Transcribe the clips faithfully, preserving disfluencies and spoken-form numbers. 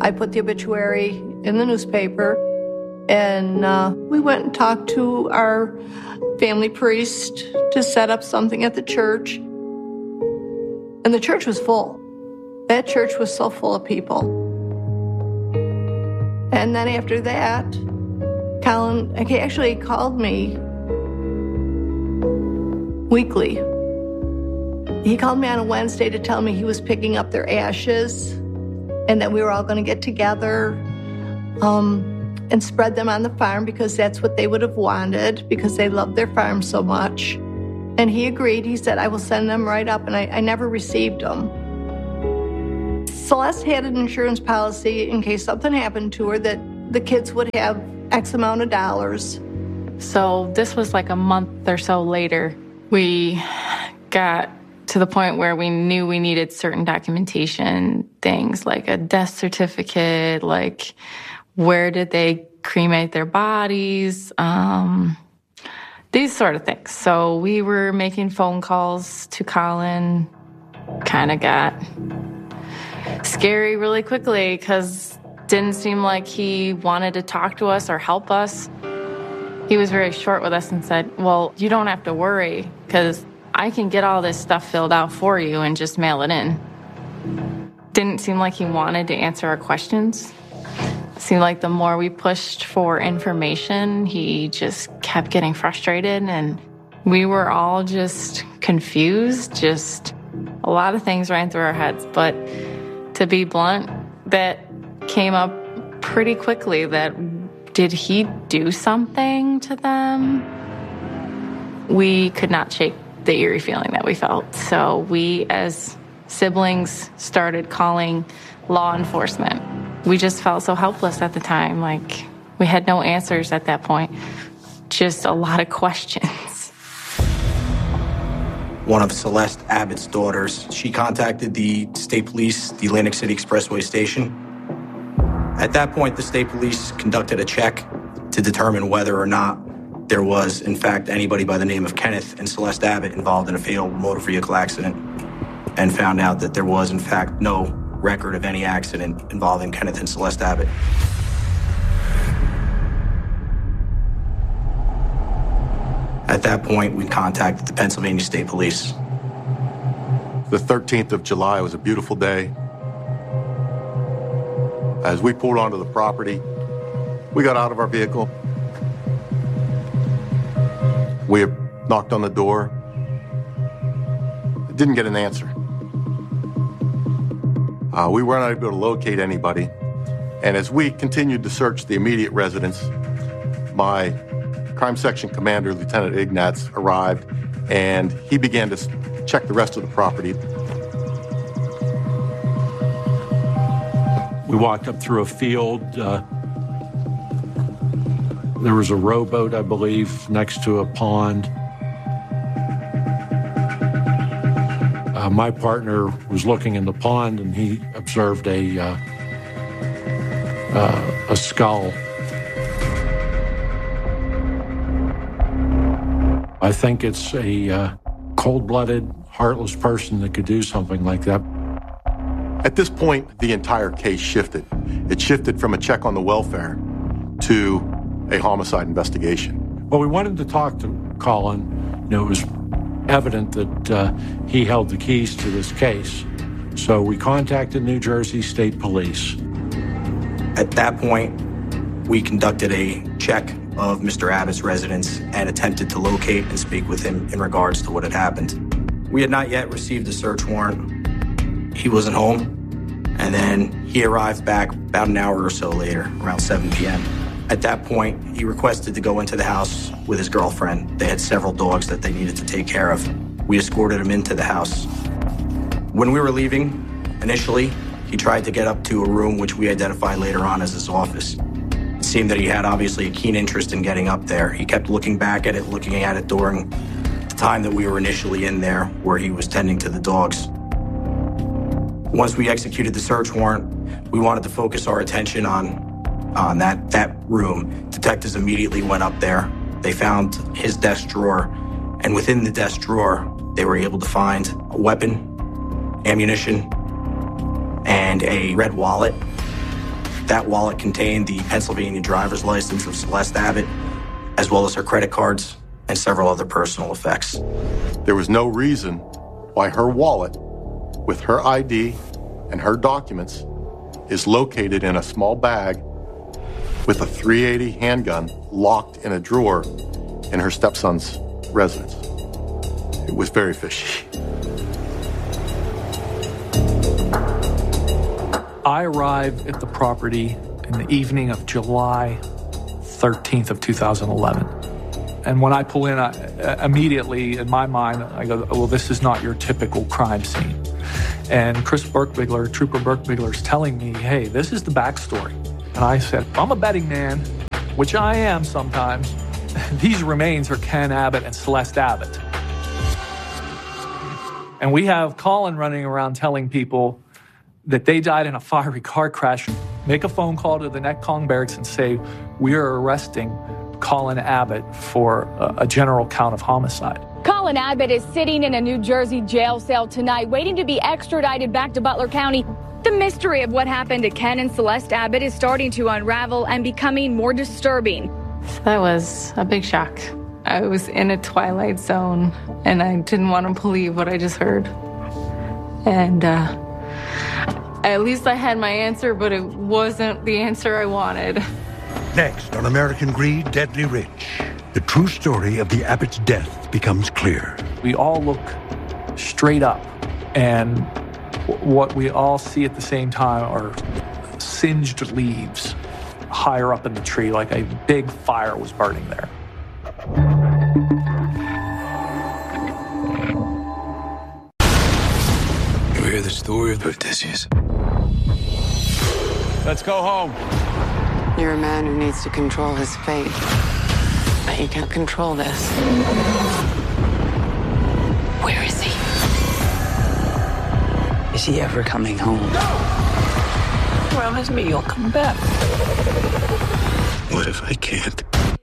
I put the obituary in the newspaper, and uh, we went and talked to our family priest to set up something at the church. And the church was full. That church was so full of people. And then after that, Colin he actually called me weekly. He called me on a Wednesday to tell me he was picking up their ashes and that we were all going to get together um, and spread them on the farm because that's what they would have wanted because they loved their farm so much. And he agreed. He said, I will send them right up, and I, I never received them. Celeste had an insurance policy in case something happened to her that the kids would have X amount of dollars. So this was like a month or so later. We got to the point where we knew we needed certain documentation things like a death certificate, like where did they cremate their bodies, um, these sort of things. So we were making phone calls to Colin, kind of got scary really quickly because didn't seem like he wanted to talk to us or help us. He was very short with us and said, well, you don't have to worry because I can get all this stuff filled out for you and just mail it in. Didn't seem like he wanted to answer our questions. Seemed like the more we pushed for information, he just kept getting frustrated, and we were all just confused. Just a lot of things ran through our heads. But to be blunt, that came up pretty quickly that did he do something to them? We could not shake the eerie feeling that we felt. So we, as siblings, started calling law enforcement. We just felt so helpless at the time. Like, we had no answers at that point. Just a lot of questions. One of Celeste Abbott's daughters, she contacted the state police, the Atlantic City Expressway station. At that point, the state police conducted a check to determine whether or not there was, in fact, anybody by the name of Kenneth and Celeste Abbott involved in a fatal motor vehicle accident, and found out that there was, in fact, no record of any accident involving Kenneth and Celeste Abbott. At that point, we contacted the Pennsylvania State Police. The thirteenth of July was a beautiful day. As we pulled onto the property, we got out of our vehicle. We knocked on the door. Didn't get an answer. Uh, we weren't able to locate anybody. And as we continued to search the immediate residence, my crime section commander, Lieutenant Ignatz, arrived, and he began to check the rest of the property. We walked up through a field. Uh, there was a rowboat, I believe, next to a pond. Uh, my partner was looking in the pond, and he observed a uh, uh, a skull. I think it's a uh, cold-blooded, heartless person that could do something like that. At this point, the entire case shifted. It shifted from a check on the welfare to a homicide investigation. Well, we wanted to talk to Colin. You know, it was evident that uh, he held the keys to this case. So we contacted New Jersey State Police. At that point, we conducted a check of Mister Abbott's residence and attempted to locate and speak with him in regards to what had happened. We had not yet received a search warrant. He wasn't home, and then he arrived back about an hour or so later, around seven p.m. At that point, he requested to go into the house with his girlfriend. They had several dogs that they needed to take care of. We escorted him into the house. When we were leaving, initially, he tried to get up to a room which we identified later on as his office. It seemed that he had obviously a keen interest in getting up there. He kept looking back at it, looking at it during the time that we were initially in there, where he was tending to the dogs. Once we executed the search warrant, we wanted to focus our attention on on that, that room. Detectives immediately went up there. They found his desk drawer, and within the desk drawer, they were able to find a weapon, ammunition, and a red wallet. That wallet contained the Pennsylvania driver's license of Celeste Abbott, as well as her credit cards and several other personal effects. There was no reason why her wallet, with her I D and her documents, is located in a small bag with a three eighty handgun locked in a drawer in her stepson's residence. It was very fishy. I arrived at the property in the evening of July thirteenth of two thousand eleven. And when I pull in, I, immediately in my mind, I go, well, this is not your typical crime scene. And Chris Birkbigler, Trooper Birkbigler, is telling me, hey, this is the backstory. And I said, I'm a betting man, which I am sometimes. These remains are Ken Abbott and Celeste Abbott. And we have Colin running around telling people that they died in a fiery car crash. Make a phone call to the Netcong barracks and say, we are arresting Colin Abbott for a, a general count of homicide. Colin Abbott is sitting in a New Jersey jail cell tonight, waiting to be extradited back to Butler County. The mystery of what happened to Ken and Celeste Abbott is starting to unravel and becoming more disturbing. That was a big shock. I was in a twilight zone, and I didn't want to believe what I just heard. And uh, at least I had my answer, but it wasn't the answer I wanted. Next on American Greed, Deadly Rich, the true story of the Abbott's death becomes clear. We all look straight up, and what we all see at the same time are singed leaves higher up in the tree, like a big fire was burning there. You hear the story of Odysseus? Let's go home. You're a man who needs to control his fate, but you can't control this. Where is he? Is he ever coming home? No! Promise me you'll come back. What if I can't?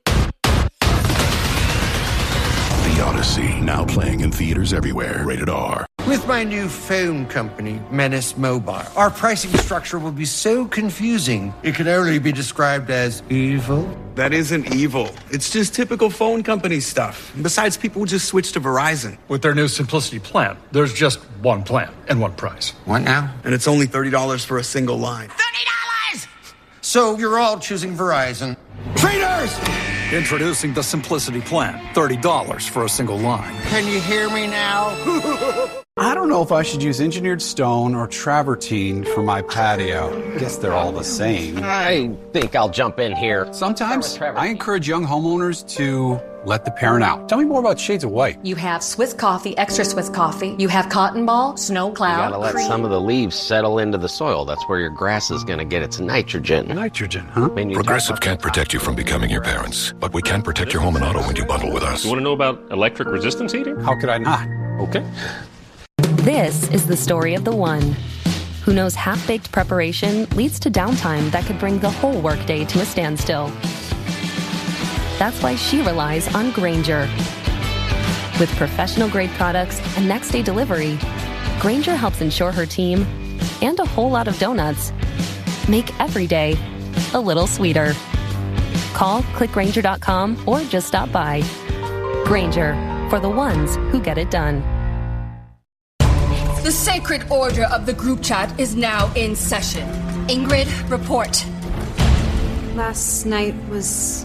The Odyssey, now playing in theaters everywhere. Rated R. With my new phone company, Menace Mobile, our pricing structure will be so confusing, it can only be described as evil. That isn't evil. It's just typical phone company stuff. Besides, people just switch to Verizon. With their new Simplicity plan, there's just one plan and one price. What now? And it's only thirty dollars for a single line. thirty dollars! So you're all choosing Verizon. Traitors! Introducing the Simplicity plan. thirty dollars for a single line. Can you hear me now? I don't know if I should use engineered stone or travertine for my patio. Guess they're all the same. I think I'll jump in here. Sometimes I encourage young homeowners to let the parent out. Tell me more about Shades of White. You have Swiss coffee, extra Swiss coffee. You have cotton ball, snow cloud. You gotta let cream. some of the leaves settle into the soil. That's where your grass is gonna get its nitrogen. Nitrogen, huh? Progressive can't protect you from becoming your parents, but we can protect your home and auto when you bundle with us. You want to know about electric resistance heating? How could I not? Okay. This is the story of the one who knows half-baked preparation leads to downtime that could bring the whole workday to a standstill. That's why she relies on Grainger. With professional-grade products and next-day delivery, Grainger helps ensure her team, and a whole lot of donuts, make every day a little sweeter. Call, click Grainger dot com, or just stop by. Grainger, for the ones who get it done. The sacred order of the group chat is now in session. Ingrid, report. Last night was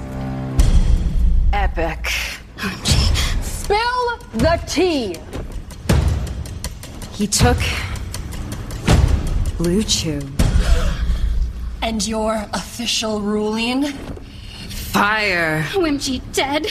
epic. Spill the tea. He took Blue Chew. And your official ruling? Fire. O M G, dead.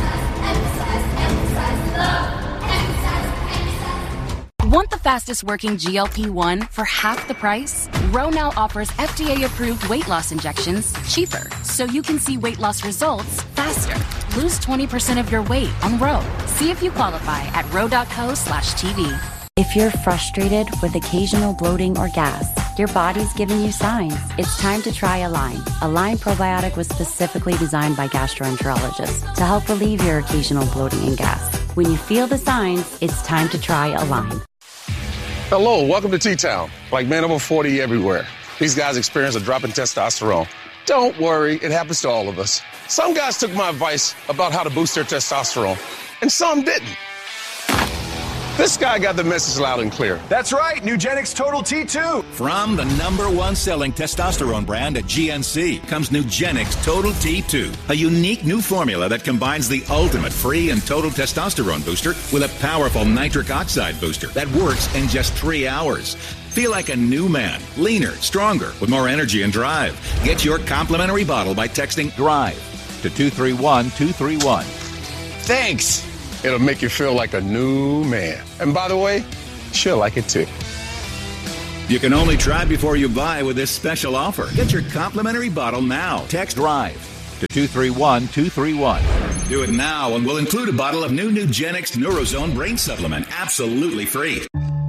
Want the fastest working G L P one for half the price? Ro now offers F D A-approved weight loss injections cheaper, so you can see weight loss results faster. Lose twenty percent of your weight on Ro. See if you qualify at ro.co slash TV. If you're frustrated with occasional bloating or gas, your body's giving you signs. It's time to try Align. Align Probiotic was specifically designed by gastroenterologists to help relieve your occasional bloating and gas. When you feel the signs, it's time to try Align. Hello, welcome to T-Town. Like man over forty everywhere. These guys experience a drop in testosterone. Don't worry, it happens to all of us. Some guys took my advice about how to boost their testosterone, and some didn't. This guy got the message loud and clear. That's right, Nugenix Total T two. From the number one selling testosterone brand at G N C comes Nugenix Total T two, a unique new formula that combines the ultimate free and total testosterone booster with a powerful nitric oxide booster that works in just three hours. Feel like a new man, leaner, stronger, with more energy and drive. Get your complimentary bottle by texting DRIVE to two three one two three one. Thanks. It'll make you feel like a new man. And by the way, she'll like it too. You can only try before you buy with this special offer. Get your complimentary bottle now. Text DRIVE to two three one two three one. Do it now and we'll include a bottle of new Nugenix Neurozone Brain Supplement absolutely free.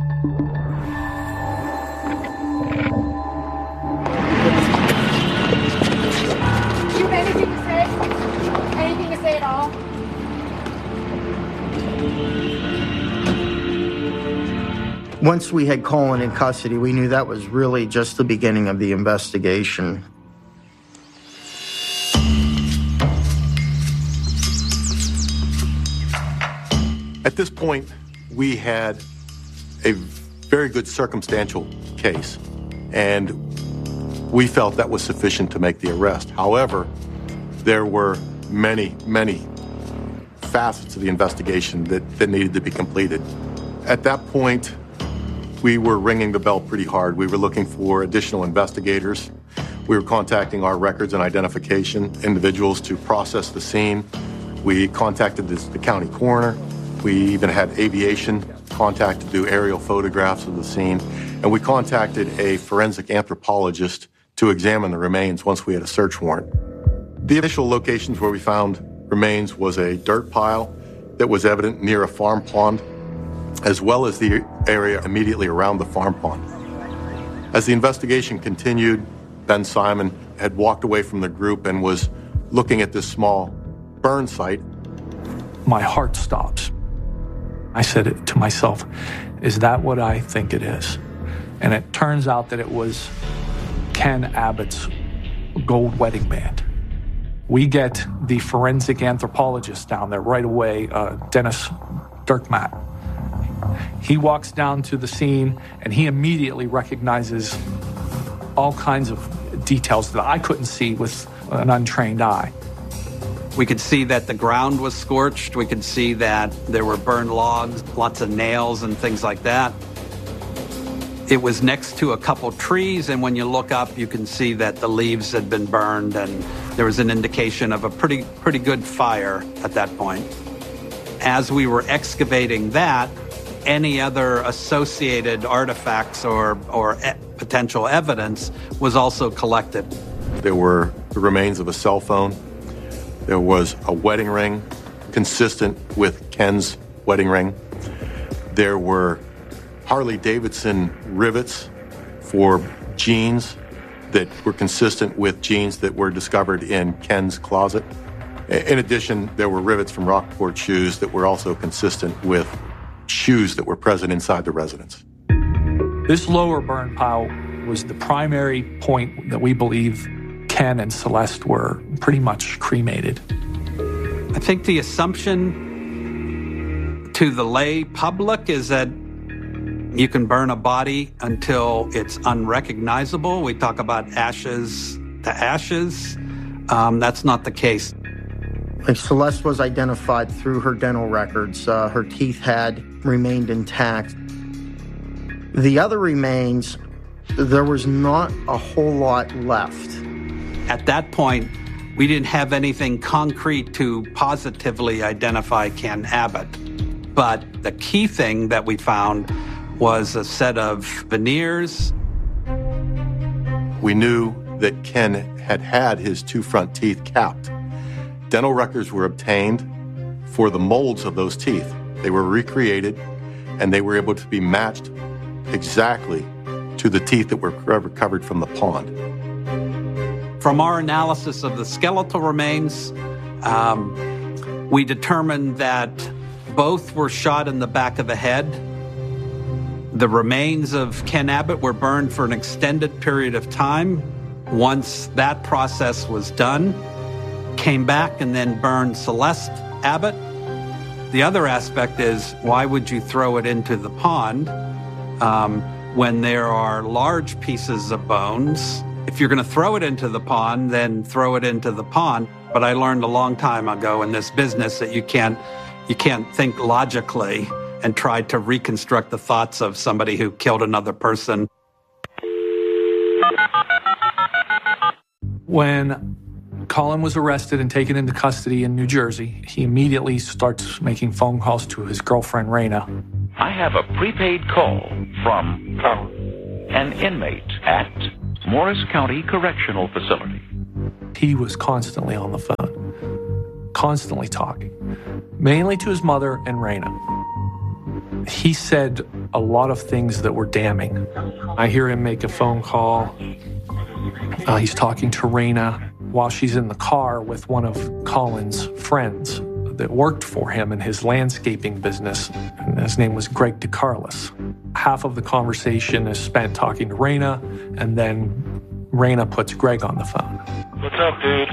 You have anything to say? Anything to say at all? Once we had Colin in custody, we knew that was really just the beginning of the investigation. At this point, we had a very good circumstantial case, and we felt that was sufficient to make the arrest. However, there were many, many facets of the investigation that, that needed to be completed. At that point, we were ringing the bell pretty hard. We were looking for additional investigators. We were contacting our records and identification individuals to process the scene. We contacted the, the county coroner. We even had aviation contact to do aerial photographs of the scene. And we contacted a forensic anthropologist to examine the remains once we had a search warrant. The initial locations where we found remains was a dirt pile that was evident near a farm pond, as well as the area immediately around the farm pond. As the investigation continued, Ben Simon had walked away from the group and was looking at this small burn site. My heart stops. I said to myself, is that what I think it is? And it turns out that it was Ken Abbott's gold wedding band. We get the forensic anthropologist down there right away, uh, Dennis Dirkmatt. He walks down to the scene and he immediately recognizes all kinds of details that I couldn't see with an untrained eye. We could see that the ground was scorched. We could see that there were burned logs, lots of nails and things like that. It was next to a couple trees, and when you look up, you can see that the leaves had been burned, and there was an indication of a pretty, pretty good fire at that point. As we were excavating that, any other associated artifacts or, or e- potential evidence was also collected. There were the remains of a cell phone. There was a wedding ring consistent with Ken's wedding ring. There were Harley-Davidson rivets for jeans that were consistent with jeans that were discovered in Ken's closet. In addition, there were rivets from Rockport shoes that were also consistent with shoes that were present inside the residence. This lower burn pile was the primary point that we believe Ken and Celeste were pretty much cremated. I think the assumption to the lay public is that you can burn a body until it's unrecognizable. We talk about ashes to ashes. Um, that's not the case. Like Celeste was identified through her dental records. Uh, her teeth had remained intact. The other remains, there was not a whole lot left. At that point, we didn't have anything concrete to positively identify Ken Abbott. But the key thing that we found was a set of veneers. We knew that Ken had had his two front teeth capped. Dental records were obtained for the molds of those teeth. They were recreated, and they were able to be matched exactly to the teeth that were recovered from the pond. From our analysis of the skeletal remains, um, we determined that both were shot in the back of the head. The remains of Ken Abbott were burned for an extended period of time. Once that process was done, came back and then burned Celeste Abbott. The other aspect is, why would you throw it into the pond um, when there are large pieces of bones? If you're going to throw it into the pond, then throw it into the pond. But I learned a long time ago in this business that you can't, you can't think logically and try to reconstruct the thoughts of somebody who killed another person. When Colin was arrested and taken into custody in New Jersey, he immediately starts making phone calls to his girlfriend, Raina. I have a prepaid call from an inmate at Morris County Correctional Facility. He was constantly on the phone, constantly talking, mainly to his mother and Raina. He said a lot of things that were damning. I hear him make a phone call. Uh, he's talking to Raina while she's in the car with one of Colin's friends that worked for him in his landscaping business. And his name was Greg DeCarlos. Half of the conversation is spent talking to Raina, and then Raina puts Greg on the phone. What's up, dude?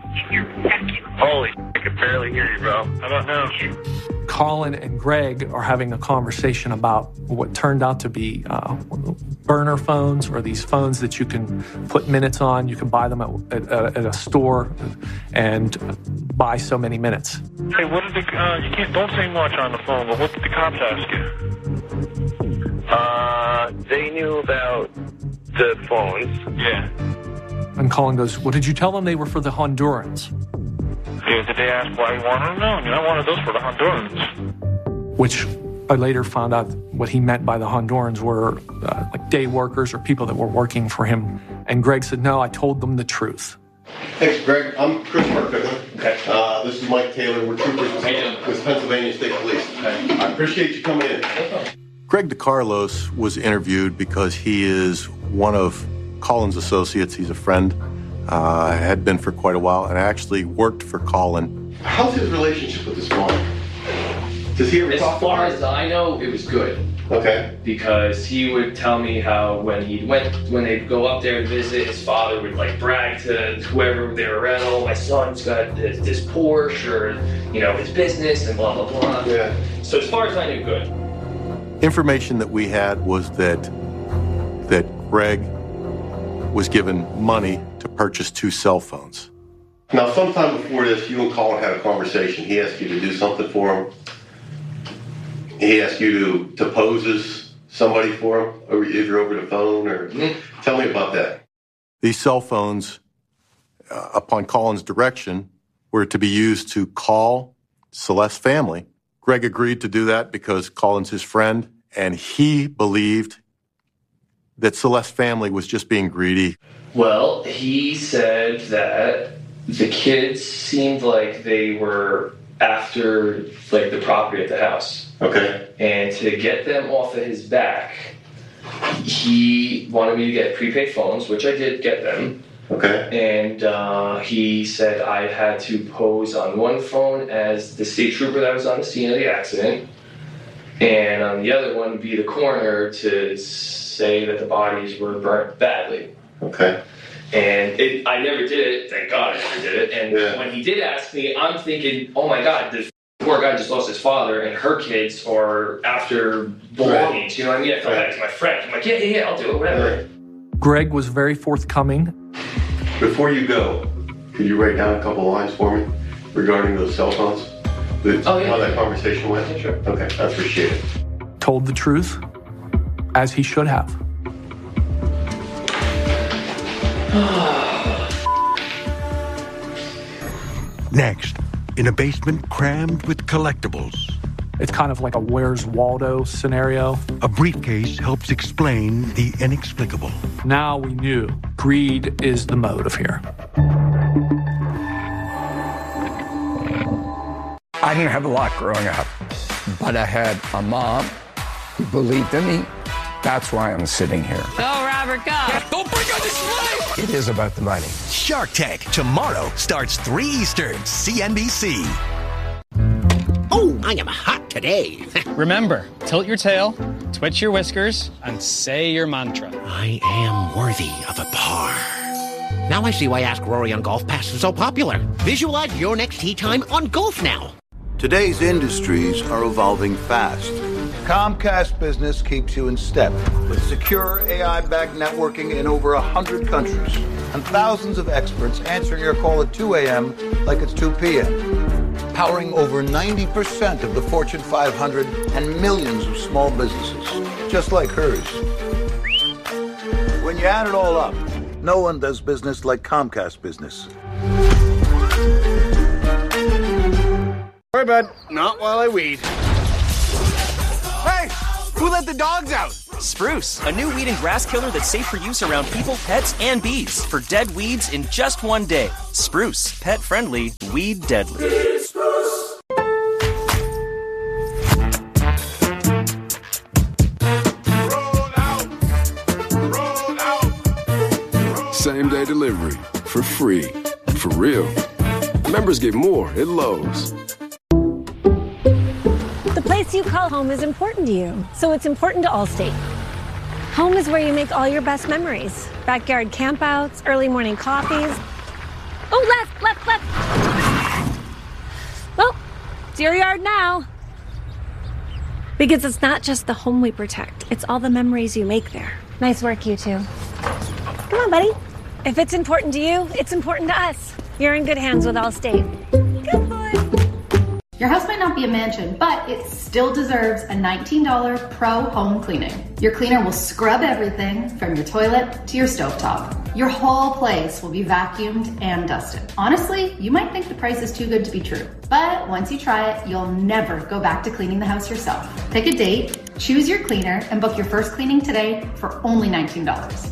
Holy, I can barely hear you, bro. How about now? Colin and Greg are having a conversation about what turned out to be uh, burner phones, or these phones that you can put minutes on. You can buy them at, at, at a store and buy so many minutes. Hey, what did the, uh, you can't, don't say much on the phone, but what did the cops ask you? Uh, they knew about the phones. Yeah. And Colin goes, well, did you tell them they were for the Hondurans? Yeah, did they ask why you wanted them? No, I mean, I wanted those for the Hondurans. Which I later found out what he meant by the Hondurans were uh, like day workers or people that were working for him. And Greg said, no, I told them the truth. Thanks, Greg. I'm Chris Markfittler. Okay. Uh, this is Mike Taylor. We're troopers with Pennsylvania State Police. Okay. I appreciate you coming in. Greg DeCarlos was interviewed because he is one of Colin's associates. He's a friend. Uh, had been for quite a while, and actually worked for Colin. How's his relationship with his father? Does he ever as talk As far about as I know, it was good. Okay. Because he would tell me how when he went, when they'd go up there to visit, his father would like brag to whoever they were around, oh, my son's got this, this Porsche, or, you know, his business, and blah, blah, blah. Yeah. So as far as I knew, good. Information that we had was that that Greg was given money to purchase two cell phones. Now, sometime before this, you and Colin had a conversation. He asked you to do something for him. He asked you to, to pose as somebody for him, or either over the phone, or mm-hmm. Tell me about that. These cell phones, uh, upon Colin's direction, were to be used to call Celeste's family. Greg agreed to do that because Colin's his friend, and he believed that Celeste's family was just being greedy. Well, he said that the kids seemed like they were after like the property at the house. Okay. And to get them off of his back, he wanted me to get prepaid phones, which I did get them. Okay. And uh, he said I had to pose on one phone as the state trooper that was on the scene of the accident, and on the other one be the coroner to say that the bodies were burnt badly. Okay. And it, I never did it. Thank God I never did it. And yeah. When he did ask me, I'm thinking, oh my God, the poor guy just lost his father, and her kids are after belongings. Right. You know what I mean? I felt right. Like it's my friend. I'm like, yeah, yeah, yeah, I'll do it, whatever. Right. Greg was very forthcoming. Before you go, could you write down a couple lines for me regarding those cell phones? The, oh, yeah. How that conversation went? Yeah, sure. Okay, I appreciate it. Told the truth, as he should have. Next, in a basement crammed with collectibles. It's kind of like a Where's Waldo scenario. A briefcase helps explain the inexplicable. Now we knew greed is the motive here. I didn't have a lot growing up, but I had a mom who believed in me. That's why I'm sitting here. Go, Robert, go. Don't bring on this life! It is about the money. Shark Tank, tomorrow, starts three Eastern, C N B C. Oh, I am hot today. Remember, tilt your tail, twitch your whiskers, and say your mantra. I am worthy of a par. Now I see why Ask Rory on Golf Pass is so popular. Visualize your next tee time on Golf Now. Today's industries are evolving fast. Comcast Business keeps you in step with secure A I-backed networking in over one hundred countries and thousands of experts answering your call at two a.m. like it's two p.m. Powering over ninety percent of the Fortune five hundred and millions of small businesses, just like hers. When you add it all up, no one does business like Comcast Business. Sorry, bud. Not while I weed. Hey! Who let the dogs out? Spruce, a new weed and grass killer that's safe for use around people, pets, and bees for dead weeds in just one day. Spruce, pet friendly, weed deadly. Same day delivery for free. For real. Members get more at Lowe's. The place you call home is important to you, so it's important to Allstate. Home is where you make all your best memories. Backyard campouts, early morning coffees. Oh, left, left, left. Well, it's your yard now. Because it's not just the home we protect, it's all the memories you make there. Nice work, you two. Come on, buddy. If it's important to you, it's important to us. You're in good hands with Allstate. Good boy. Your house might not be a mansion, but it still deserves a nineteen dollars pro home cleaning. Your cleaner will scrub everything from your toilet to your stovetop. Your whole place will be vacuumed and dusted. Honestly, you might think the price is too good to be true, but once you try it, you'll never go back to cleaning the house yourself. Pick a date, choose your cleaner, and book your first cleaning today for only nineteen dollars.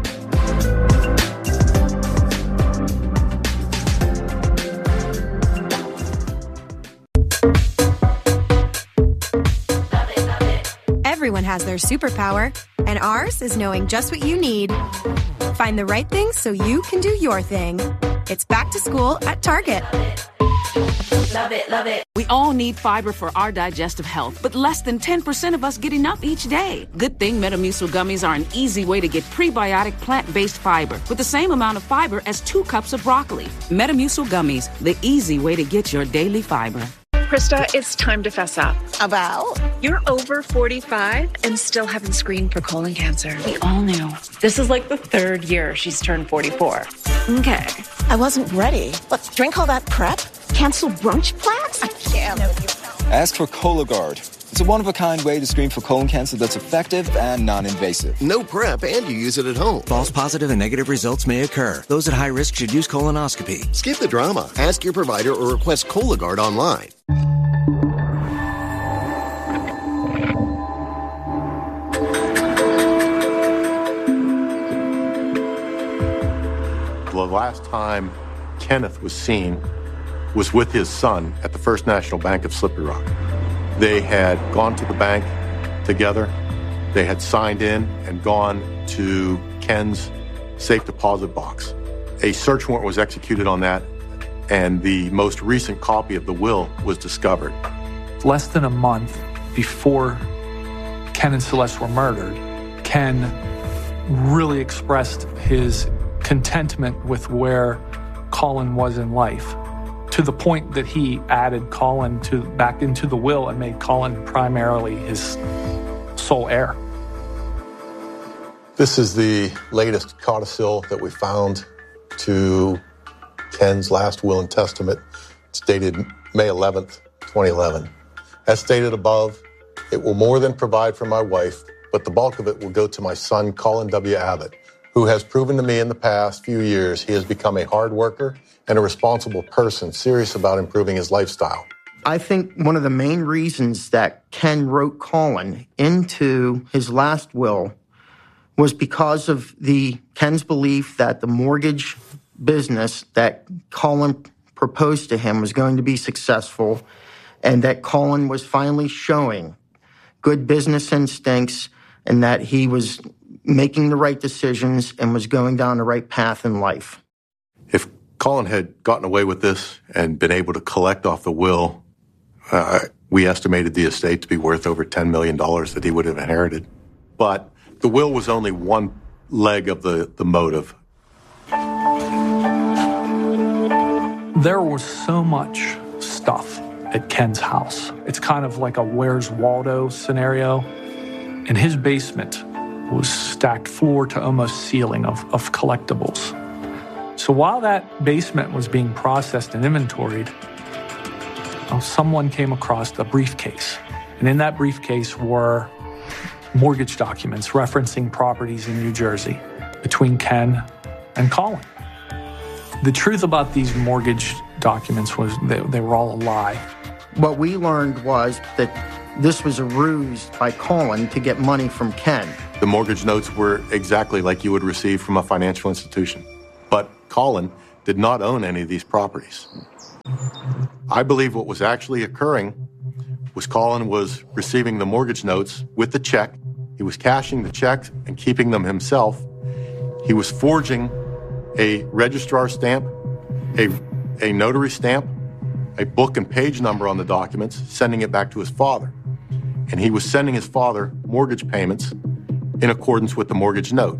Everyone has their superpower, and ours is knowing just what you need. Find the right things so you can do your thing. It's back to school at Target. Love it, love it. We all need fiber for our digestive health, but less than ten percent of us get enough each day. Good thing Metamucil gummies are an easy way to get prebiotic plant-based fiber with the same amount of fiber as two cups of broccoli. Metamucil gummies, the easy way to get your daily fiber. Krista, it's time to fess up. About? You're over forty-five and still haven't screened for colon cancer. We all knew. This is like the third year she's turned forty-four. Okay. I wasn't ready. But drink all that prep? Cancel brunch plans? I can't. Ask for Cologuard. It's a one-of-a-kind way to screen for colon cancer that's effective and non-invasive. No prep, and you use it at home. False positive and negative results may occur. Those at high risk should use colonoscopy. Skip the drama. Ask your provider or request Cologuard online. The last time Kenneth was seen was with his son at the First National Bank of Slippery Rock. They had gone to the bank together. They had signed in and gone to Ken's safe deposit box. A search warrant was executed on that, and the most recent copy of the will was discovered. Less than a month before Ken and Celeste were murdered, Ken really expressed his contentment with where Colin was in life, to the point that he added Colin to back into the will and made Colin primarily his sole heir. This is the latest codicil that we found to Ken's last will and testament. It's dated May eleventh, twenty eleven. As stated above, it will more than provide for my wife, but the bulk of it will go to my son, Colin W. Abbott, who has proven to me in the past few years he has become a hard worker and a responsible person, serious about improving his lifestyle. I think one of the main reasons that Ken wrote Colin into his last will was because of the Ken's belief that the mortgage business that Colin proposed to him was going to be successful, and that Colin was finally showing good business instincts and that he was making the right decisions and was going down the right path in life. If Colin had gotten away with this and been able to collect off the will, uh, We estimated the estate to be worth over ten million dollars that he would have inherited. But the will was only one leg of the, the motive. There was so much stuff at Ken's house. It's kind of like a Where's Waldo scenario. In his basement was stacked floor to almost ceiling of, of collectibles. So while that basement was being processed and inventoried, well, someone came across a briefcase. And in that briefcase were mortgage documents referencing properties in New Jersey between Ken and Colin. The truth about these mortgage documents was they, they were all a lie. What we learned was that this was a ruse by Colin to get money from Ken. The mortgage notes were exactly like you would receive from a financial institution. But Colin did not own any of these properties. I believe what was actually occurring was Colin was receiving the mortgage notes with the check. He was cashing the checks and keeping them himself. He was forging a registrar stamp, a, a notary stamp, a book and page number on the documents, sending it back to his father. And he was sending his father mortgage payments in accordance with the mortgage note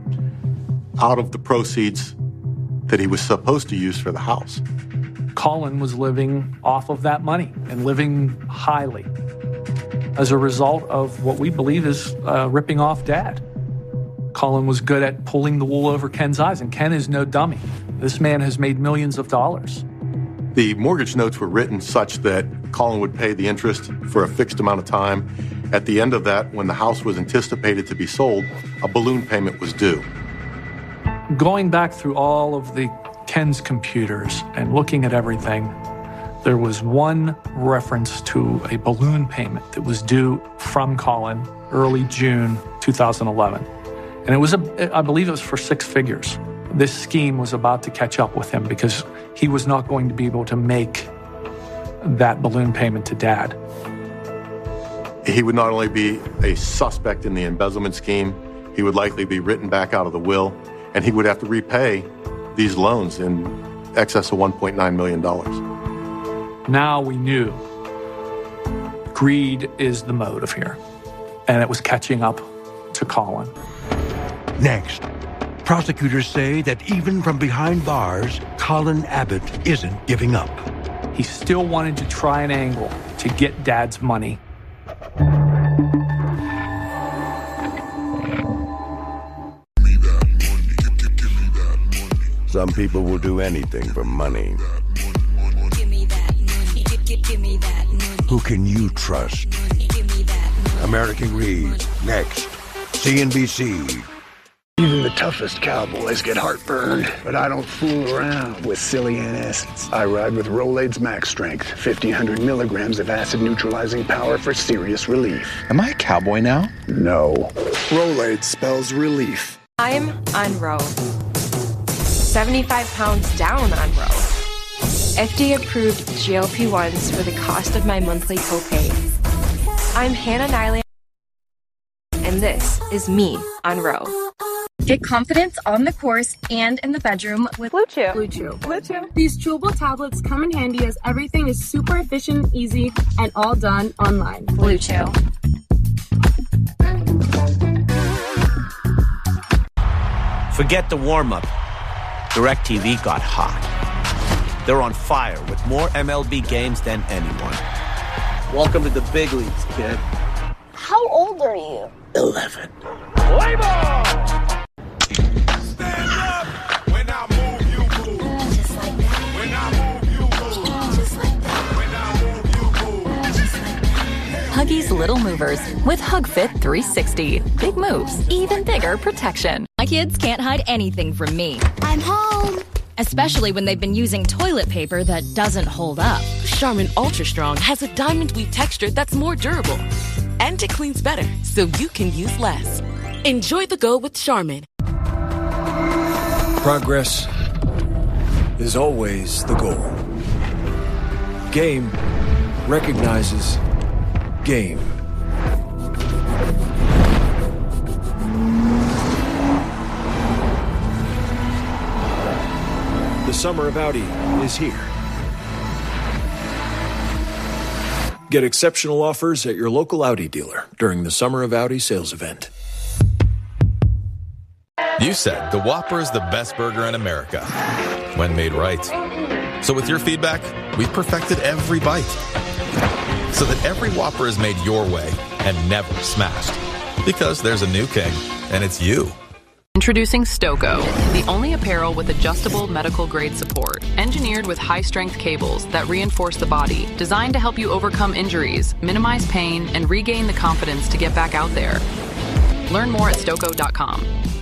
out of the proceeds that he was supposed to use for the house. Colin was living off of that money and living highly as a result of what we believe is uh, ripping off Dad. Colin was good at pulling the wool over Ken's eyes, and Ken is no dummy. This man has made millions of dollars. The mortgage notes were written such that Colin would pay the interest for a fixed amount of time. At the end of that, when the house was anticipated to be sold, a balloon payment was due. Going back through all of the Ken's computers and looking at everything, there was one reference to a balloon payment that was due from Colin early June two thousand eleven. And it was, a, I believe it was for six figures. This scheme was about to catch up with him because he was not going to be able to make that balloon payment to Dad. He would not only be a suspect in the embezzlement scheme, he would likely be written back out of the will, and he would have to repay these loans in excess of one point nine million dollars. Now we knew greed is the motive here, and it was catching up to Colin. Next, prosecutors say that even from behind bars, Colin Abbott isn't giving up. He still wanted to try an angle to get Dad's money. Some people will do anything for money. Who can you trust? American Greed, next. C N B C. Even the toughest cowboys get heartburn, but I don't fool around with silly antacids. I ride with Rolaids Max Strength, fifteen hundred milligrams of acid-neutralizing power for serious relief. Am I a cowboy now? No. Rolaids spells relief. I'm on Row. seventy-five pounds down on Row. F D A-approved G L P ones for the cost of my monthly copay. I'm Hannah Nylund, and this is me on Row. Get confidence on the course and in the bedroom with Blue Chew. Blue Chew. Blue Chew. These chewable tablets come in handy as everything is super efficient, easy, and all done online. Blue Chew. Forget the warm-up. DirecTV got hot. They're on fire with more M L B games than anyone. Welcome to the big leagues, kid. How old are you? Eleven. Play ball! Huggies Little Movers with HugFit three sixty. Big moves, even bigger protection. My kids can't hide anything from me. I'm home. Especially when they've been using toilet paper that doesn't hold up. Charmin Ultra Strong has a diamond weave texture that's more durable. And it cleans better, so you can use less. Enjoy the go with Charmin. Progress is always the goal. Game recognizes game. The summer of Audi is here. Get exceptional offers at your local Audi dealer during the Summer of Audi sales event. You said the Whopper is the best burger in America, when made right. So with your feedback, we've perfected every bite, so that every Whopper is made your way and never smashed. Because there's a new king, and it's you. Introducing Stoco, the only apparel with adjustable medical-grade support, engineered with high-strength cables that reinforce the body, designed to help you overcome injuries, minimize pain, and regain the confidence to get back out there. Learn more at Stoco dot com.